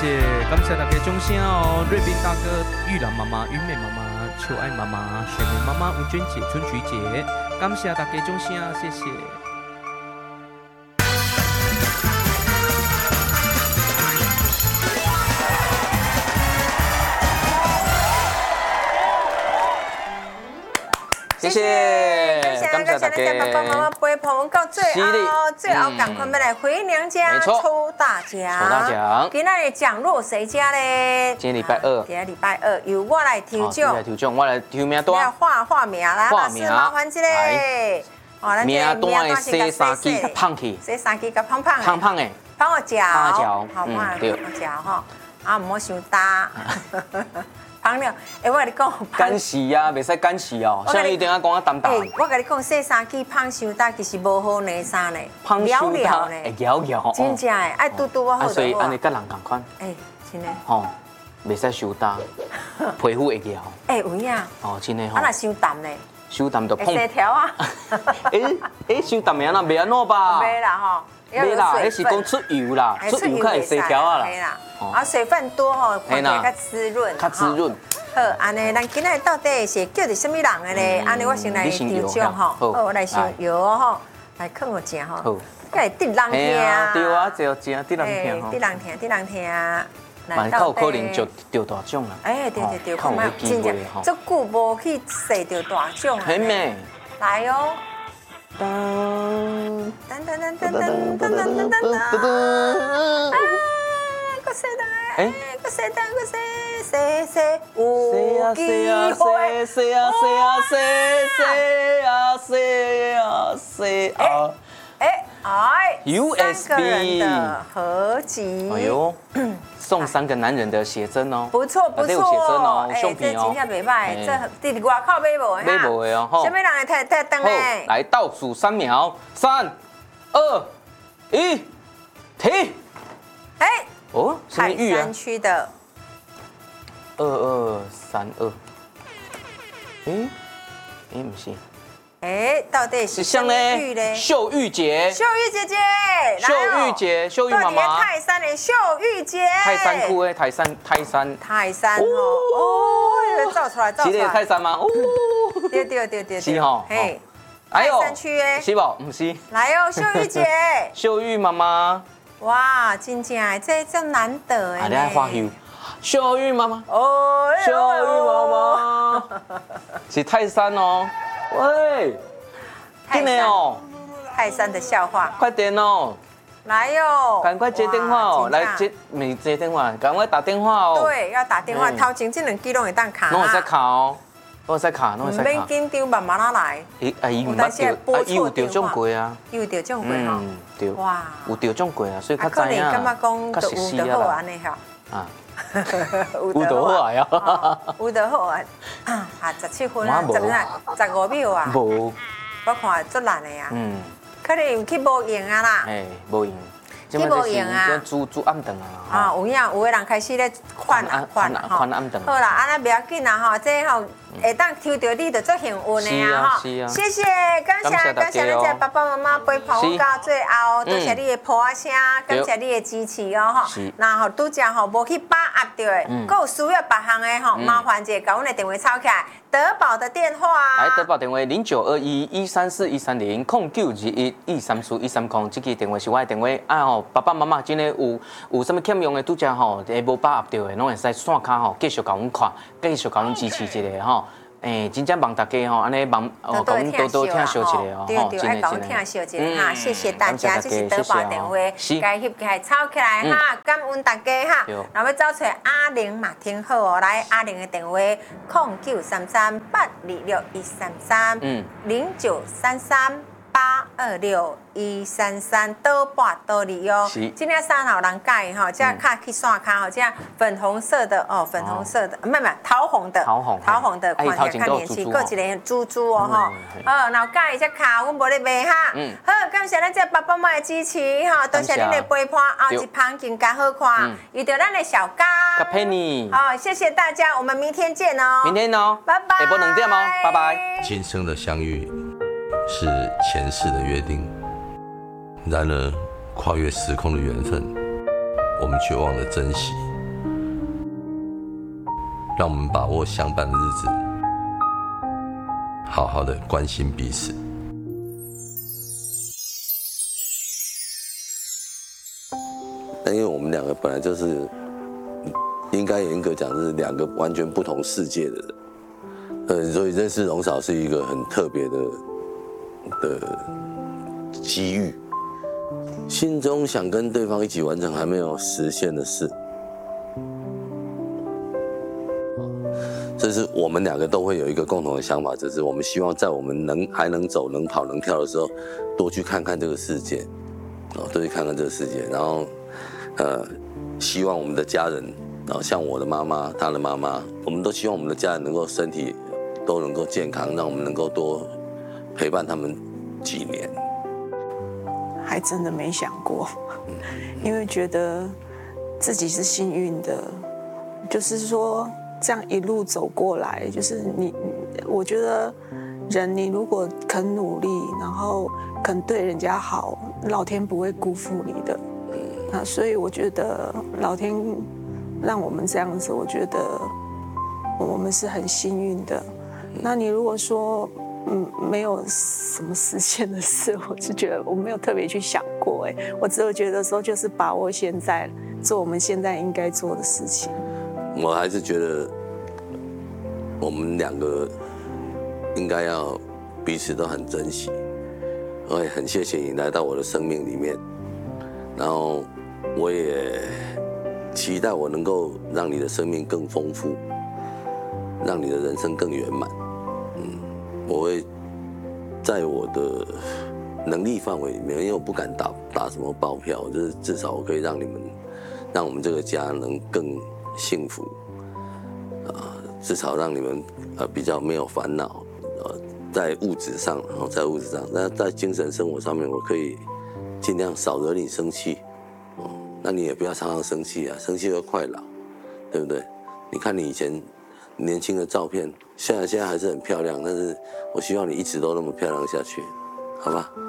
谢，感谢大家掌声哦！瑞斌大哥、玉兰妈妈、云美妈妈、秋爱妈妈、水梅妈妈、吴娟姐、春菊姐，感谢大家掌声，谢谢。谢谢，感谢大家爸爸妈妈陪捧我们到最后赶快来回娘家抽大奖。 抽大奖， 今天的奖落谁家呢？ 今天礼拜二， 今天礼拜二由我来抽奖， 我来抽名单。 画名啦，老师麻烦这个。 名单的洗衫机较胖去， 洗衫机较胖胖的， 胖胖的， 帮我嚼， 好嘛，对， 嚼哈，啊，唔好伤大。胖了，我跟你讲， 干死啊，袂使干死哦，现在一定要讲啊淡淡。 我跟你讲，洗衫机胖伤大，其实无好拿衫呢， 胖伤大会摇摇， 真正的，爱嘟嘟我好。 所以安尼甲人同款。 真的。 吼，袂使伤大，皮肤会摇。 有影。 哦，真的吼。 啊，那伤淡呢？ 伤淡就碰。 细条啊。 伤淡的安那袂安怎吧？ 袂啦吼。 袂啦，迄是讲出油啦，出油较会细条啊啦。 啊，水分多吼，看起来较滋润。 较滋润。 好，安尼，咱今日到底是叫做什么人的呢？安尼，我先来抽奖吼。好，我来先摇吼，来看我食吼。好。该得人听。 对啊，就正得人听吼。 得人听。 蛮够可能就得大奖啦。 对，看嘛，真正足久无去洗到大奖啊。 很美。 来哦。噔。个谁的？个谁的？谁？有机会。3个人的合集。 哎呦，送3个男人的写真哦。 不错。 有写真哦， 这真正袂歹，这伫外口买无？ 买无的哦。 什么人来太灯嘞？ 来倒数3秒，3、2、1，停。哦，什么玉啊？ 泰山区的 2232。不是。 到底是什么玉呢？ 秀玉姐。 秀玉姐姐， 秀玉妈妈。 泰山的秀玉姐。 泰山区的泰山哦，照出来。 是的泰山吗？ 对。 是吼。 泰山区的。 是不？不是。 来哦，秀玉姐。 秀玉妈妈。 哇，真正这真难得哎！ 你爱花秀，秀玉妈妈，秀玉妈妈是泰山哦，喂，真的哦， 泰山的笑话， 快点哦， 来哟， 赶快接电话哦，来接电话，赶快打电话哦， 对，要打电话，头前这2支拢会当卡， 拢会使卡哦，拢会使卡， 唔免紧张，慢慢来。 伊唔捌着，伊有着奖过啊， 伊有着奖过吼， 对，哇，有着奖过啊，所以较知影， 感觉讲就有就好安尼吼， 啊，有就好啊， 有就好啊，17分啊，15秒啊， 无， 我看足难的啊，可能去无用啊啦， 无用。 去无用啊， 煮暗顿啊！ 有影，有的人开始咧款暗顿。好啦，安尼不要紧啦吼，这吼会当抽到你就足幸运的啊！ 是啊， 谢谢，感谢咱这爸爸妈妈陪伴我到最后，多谢你的抱声，感谢你的支持哦吼。那吼拄只吼无去把握到的，佮有需要别项的吼，麻烦者甲阮的电话抄起来。德宝的电话， 来德宝电话0921134130，0921234130，这支电话是我的电话啊吼，爸爸妈妈真的有什么欠用的，拄只吼会无把握到的，拢会使线卡吼继续甲阮看，继续甲阮支持一下吼。真正望大家吼，安尼望甲阮多听惜一下哦， 对，爱甲阮听惜一下哈，谢谢大家，这是德宝电话，该翕起来抄起来哈，感恩大家哈。那要找出阿玲嘛，挺好哦，来阿玲的电话0933826133，0933826133，多半多利哦。今天3号人改吼，这卡去刷卡吼，这粉红色的哦，粉红色的，没桃红的，桃红的，看起来较年轻，佫一个珠珠哦吼。然后改这卡，阮无咧卖哈。好，感谢咱这爸爸妈妈的支持哈，多谢恁的陪伴，后一盘更加好看，遇到咱的小刚， 陪你。 好，谢谢大家，我们明天见哦。 明天哦， 拜拜。 下晡2点哦，拜拜。 今生的相遇是前世的约定，然而跨越时空的缘分，我们却忘了珍惜。 让我们把握相伴的日子，好好的关心彼此。 因为我们两个本来就是，应该严格讲是两个完全不同世界的人，所以认识荣嫂是一个很特别的机遇。心中想跟对方一起完成还没有实现的事，这是我们两个都会有一个共同的想法，就是我们希望在我们还能走、能跑、能跳的时候，多去看看这个世界，多去看看这个世界，然后，希望我们的家人，像我的妈妈、她的妈妈，我们都希望我们的家人能够身体都能够健康，让我们能够多陪伴他们几年。 还真的没想过，因为觉得自己是幸运的，就是说这样一路走过来，就是我觉得人你如果肯努力，然后肯对人家好，老天不会辜负你的。所以我觉得老天让我们这样子，我觉得我们是很幸运的。那你如果说没有什么实现的事，我是觉得我没有特别去想过，我只有觉得说就是把握现在，做我们现在应该做的事情。 我还是觉得我们两个应该要彼此都很珍惜，我也很谢谢你来到我的生命里面，然后我也期待我能够让你的生命更丰富，让你的人生更圆满。我会在我的能力范围里面，因为我不敢打什么包票，就是至少我可以让我们这个家能更幸福，至少让你们比较没有烦恼，在物质上，那在精神生活上面，我可以尽量少惹你生气，那你也不要常常生气啊，生气会快老，对不对？你看你以前年轻的照片，现在还是很漂亮，但是我希望你一直都那么漂亮下去，好吧？